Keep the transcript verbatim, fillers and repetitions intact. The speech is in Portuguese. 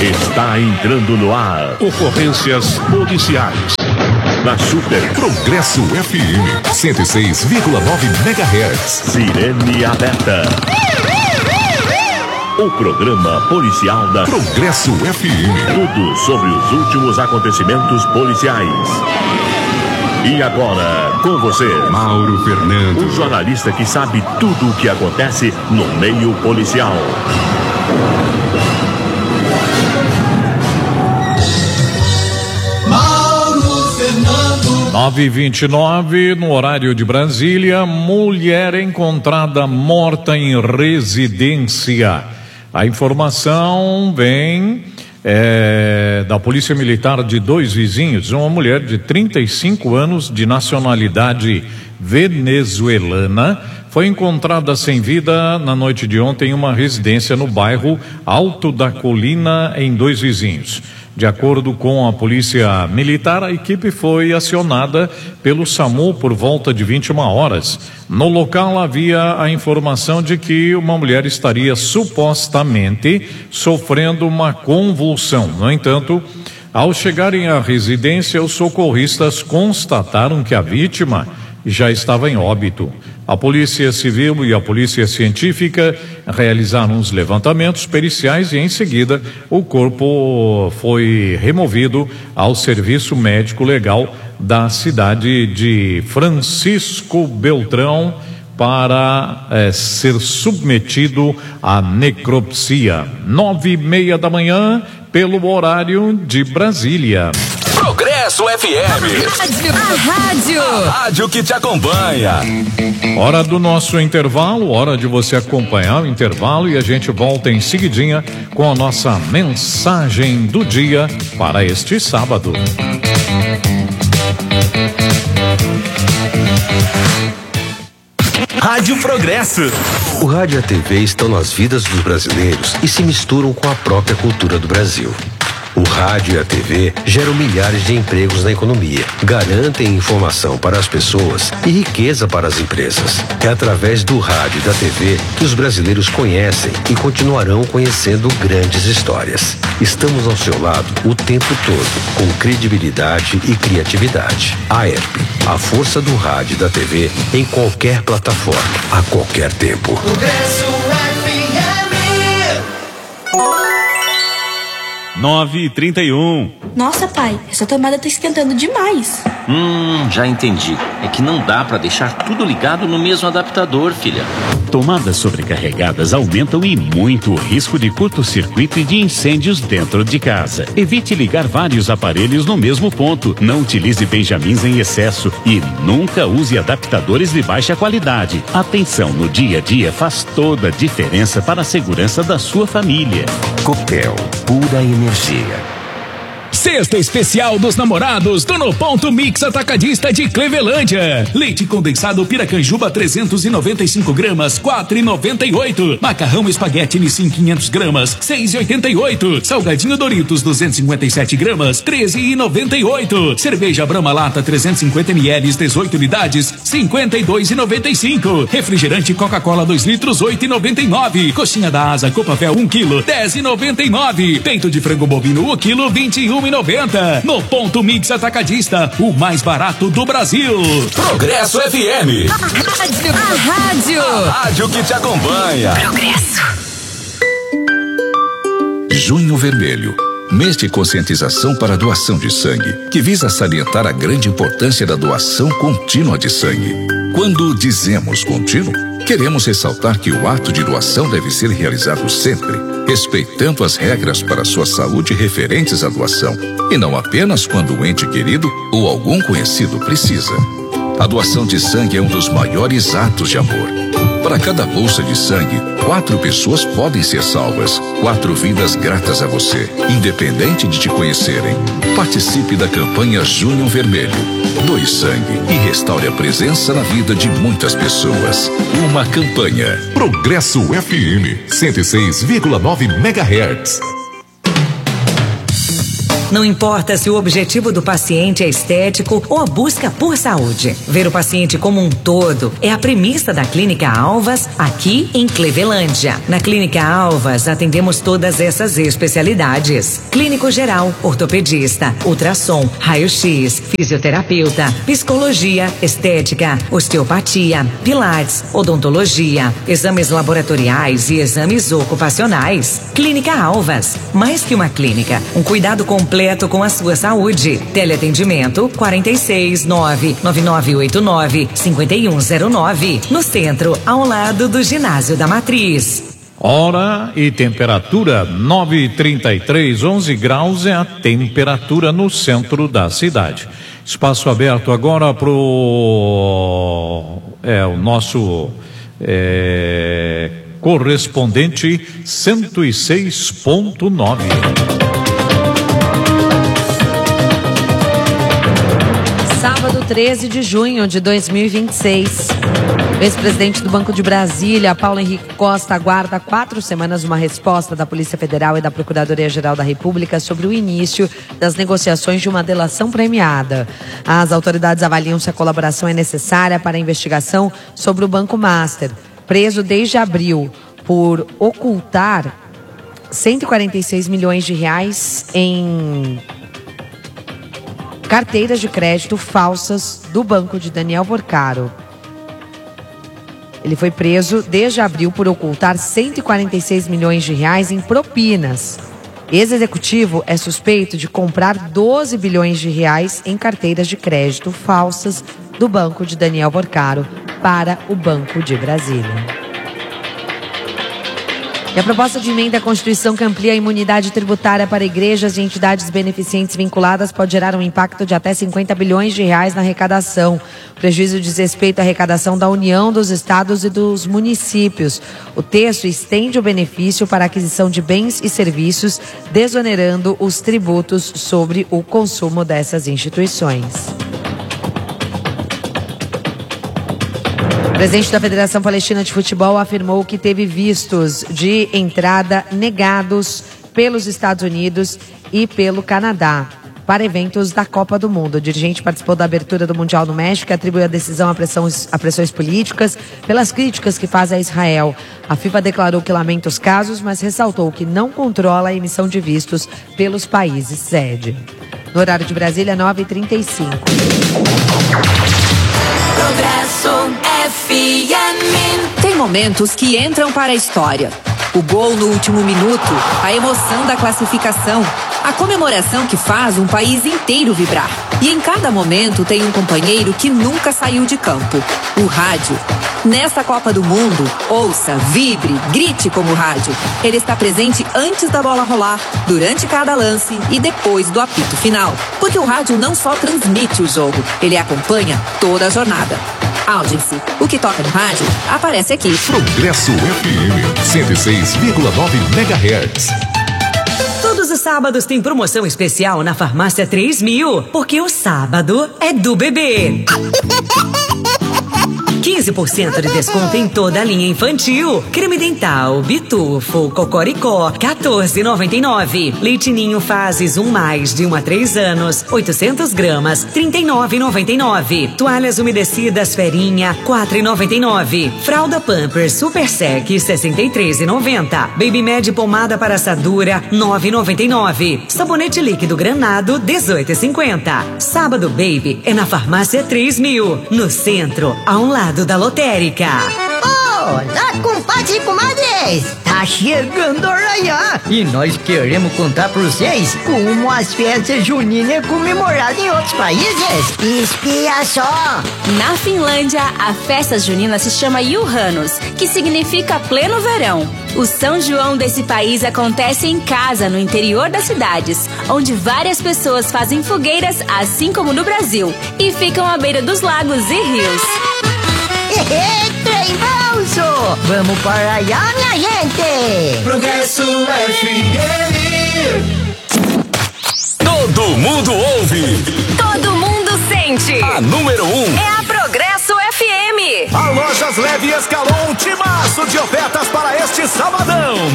Está entrando no ar. Ocorrências policiais. Na Super Progresso F M cento e seis vírgula nove megahertz. Sirene aberta. O programa policial da Progresso F M. Tudo sobre os últimos acontecimentos policiais. E agora, com você, Mauro Fernando, o jornalista que sabe tudo o que acontece no meio policial. nove e vinte e nove, no horário de Brasília, mulher encontrada morta em residência. A informação vem é, da Polícia Militar de dois vizinhos. Uma mulher de trinta e cinco anos, de nacionalidade venezuelana, foi encontrada sem vida na noite de ontem em uma residência no bairro Alto da Colina, em Dois Vizinhos. De acordo com a Polícia Militar, a equipe foi acionada pelo SAMU por volta de vinte e uma horas. No local havia a informação de que uma mulher estaria supostamente sofrendo uma convulsão. No entanto, ao chegarem à residência, os socorristas constataram que a vítima já estava em óbito. A Polícia Civil e a Polícia Científica realizaram os levantamentos periciais e, em seguida, o corpo foi removido ao Serviço Médico Legal da cidade de Francisco Beltrão para eh, ser submetido à necropsia. Nove e meia da manhã, pelo horário de Brasília. Progresso F M. Rádio. A rádio. A rádio que te acompanha. Hora do nosso intervalo, hora de você acompanhar o intervalo e a gente volta em seguidinha com a nossa mensagem do dia para este sábado. Rádio Progresso. O rádio e a T V estão nas vidas dos brasileiros e se misturam com a própria cultura do Brasil. O rádio e a T V geram milhares de empregos na economia, garantem informação para as pessoas e riqueza para as empresas. É através do rádio e da T V que os brasileiros conhecem e continuarão conhecendo grandes histórias. Estamos ao seu lado o tempo todo, com credibilidade e criatividade. A E R P, a força do rádio e da T V em qualquer plataforma, a qualquer tempo. nove e trinta e um. Nossa, pai, essa tomada tá esquentando demais. Hum, já entendi. É que não dá pra deixar tudo ligado no mesmo adaptador, filha. Tomadas sobrecarregadas aumentam e muito o risco de curto-circuito e de incêndios dentro de casa. Evite ligar vários aparelhos no mesmo ponto. Não utilize benjamins em excesso e nunca use adaptadores de baixa qualidade. Atenção no dia a dia faz toda a diferença para a segurança da sua família. Copel, pura energia. Sexta especial dos namorados do No Ponto Mix Atacadista de Clevelândia. Leite condensado Piracanjuba trezentos e noventa e cinco gramas, quatro e noventa e oito. Macarrão espaguete Nissin quinhentos gramas, seis e oitenta e oito. Salgadinho Doritos duzentos e cinquenta e sete gramas, treze e noventa e oito. Cerveja Brahma Lata trezentos e cinquenta mililitros, dezoito unidades, cinquenta e dois e noventa e cinco. Refrigerante Coca-Cola dois litros, oito e noventa e nove. Coxinha da Asa Copavel um quilo, dez e noventa e nove. Peito de frango bovino o quilo, vinte e um e noventa. No Ponto Mix Atacadista, o mais barato do Brasil. Progresso F M. A rádio. A rádio. A rádio que te acompanha. Progresso. Junho Vermelho, mês de conscientização para a doação de sangue, que visa salientar a grande importância da doação contínua de sangue. Quando dizemos contínuo, queremos ressaltar que o ato de doação deve ser realizado sempre, respeitando as regras para sua saúde referentes à doação, e não apenas quando o ente querido ou algum conhecido precisa. A doação de sangue é um dos maiores atos de amor. Para cada bolsa de sangue, quatro pessoas podem ser salvas, quatro vidas gratas a você, independente de te conhecerem. Participe da campanha Junho Vermelho. Doe sangue e restaure a presença na vida de muitas pessoas. Uma campanha. Progresso F M, cento e seis vírgula nove megahertz. Não importa se o objetivo do paciente é estético ou a busca por saúde. Ver o paciente como um todo é a premissa da Clínica Alvas, aqui em Clevelândia. Na Clínica Alvas, atendemos todas essas especialidades: clínico geral, ortopedista, ultrassom, raio-x, fisioterapeuta, psicologia, estética, osteopatia, pilates, odontologia, exames laboratoriais e exames ocupacionais. Clínica Alvas, mais que uma clínica, um cuidado completo com a sua saúde. Teleatendimento quarenta e seis, nove nove nove oito nove, cinco um zero nove, no centro, ao lado do ginásio da Matriz. Hora e temperatura nove e trinta e três, onze graus é a temperatura no centro da cidade. Espaço aberto agora pro é o nosso é, correspondente cento e seis ponto nove. Sábado treze de junho de dois mil e vinte e seis. O ex-presidente do Banco de Brasília, Paulo Henrique Costa, aguarda há quatro semanas uma resposta da Polícia Federal e da Procuradoria-Geral da República sobre o início das negociações de uma delação premiada. As autoridades avaliam se a colaboração é necessária para a investigação sobre o Banco Master, preso desde abril por ocultar cento e quarenta e seis milhões de reais em carteiras de crédito falsas do banco de Daniel Porcaro. Ele foi preso desde abril por ocultar cento e quarenta e seis milhões de reais em propinas. Ex-executivo é suspeito de comprar doze bilhões de reais em carteiras de crédito falsas do banco de Daniel Porcaro para o Banco de Brasília. E a proposta de emenda à Constituição que amplia a imunidade tributária para igrejas e entidades beneficentes vinculadas pode gerar um impacto de até cinquenta bilhões de reais na arrecadação. O prejuízo diz respeito à arrecadação da União, dos estados e dos municípios. O texto estende o benefício para a aquisição de bens e serviços, desonerando os tributos sobre o consumo dessas instituições. O presidente da Federação Palestina de Futebol afirmou que teve vistos de entrada negados pelos Estados Unidos e pelo Canadá para eventos da Copa do Mundo. O dirigente participou da abertura do Mundial no México e atribuiu a decisão a, pressões, a pressões políticas pelas críticas que faz a Israel. A FIFA declarou que lamenta os casos, mas ressaltou que não controla a emissão de vistos pelos países sede. No horário de Brasília, nove e trinta e cinco. Progresso F M. Tem momentos que entram para a história. O gol no último minuto, a emoção da classificação, a comemoração que faz um país inteiro vibrar. E em cada momento tem um companheiro que nunca saiu de campo, o rádio. Nesta Copa do Mundo, ouça, vibre, grite como rádio. Ele está presente antes da bola rolar, durante cada lance e depois do apito final. Porque o rádio não só transmite o jogo, ele acompanha toda a jornada. Audience, o que toca no rádio, aparece aqui. Progresso F M, cento e seis vírgula nove megahertz. Todos os sábados tem promoção especial na Farmácia três mil, porque o sábado é do bebê. quinze por cento de desconto em toda a linha infantil. Creme dental, Bitufo, Cocoricó, quatorze reais e noventa e nove centavos. Leite Ninho Fases um mais de um a três anos, oitocentas gramas, trinta e nove reais e noventa e nove centavos. Toalhas umedecidas Ferinha, quatro reais e noventa e nove centavos. Fralda Pampers Super Sec, sessenta e três reais e noventa centavos. Baby Med Pomada para assadura, nove reais e noventa e nove centavos. Sabonete líquido Granado, dezoito reais e cinquenta centavos. Sábado Baby é na Farmácia três mil, no centro, ao lado da lotérica. Olá, compadre e comadres! Tá chegando a Arraiá e nós queremos contar pra vocês como as festas juninas é comemorada em outros países. Espia só! Na Finlândia, a festa junina se chama Juhannus, que significa pleno verão. O São João desse país acontece em casa, no interior das cidades, onde várias pessoas fazem fogueiras, assim como no Brasil, e ficam à beira dos lagos e rios. Trem bolso! Vamos para allá, minha gente! Progresso F M. Todo mundo ouve. Todo mundo sente. A número um é a Progresso F M. A Lojas Leve escalou um timaço de ofertas para este sabadão.